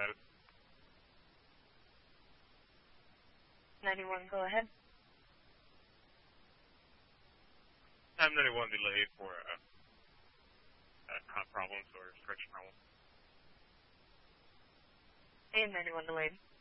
status. 91, go ahead. I'm 91 delayed for hot problems or stretch problems. AM 91 delayed.